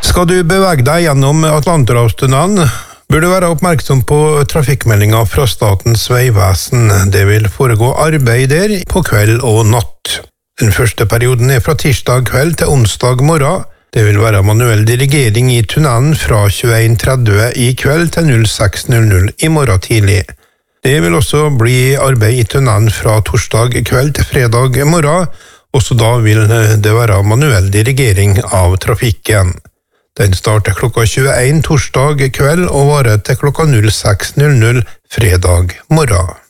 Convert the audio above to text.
Skal du bevege deg gjennom Atlanterhavstunnelen, bør du være oppmerksom på trafikkmeldinger fra Statens vegvesen. Det vil foregå arbeid der på kveld og natt. Den første perioden er fra tirsdag kveld til onsdag morgen. Det vil være manuell dirigering i tunnelen fra 21:30 i kveld til 06:00 i morgen tidlig. Det vil også bli arbeid i tunnelen fra torsdag kveld til fredag morgen. Også da vil det være manuell dirigering av trafikken. Den starter klokka 21 torsdag kveld og varer til klokka 06:00 fredag morgen.